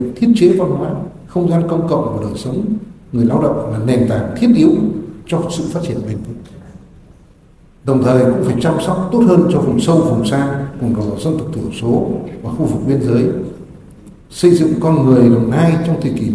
thiết chế văn hóa, không gian công cộng và đời sống người lao động là nền tảng thiết yếu cho sự phát triển bền vững. Đồng thời cũng phải chăm sóc tốt hơn cho vùng sâu, vùng xa, vùng đồng bào dân tộc thiểu số và khu vực biên giới, xây dựng con người Đồng Nai trong thời kỳ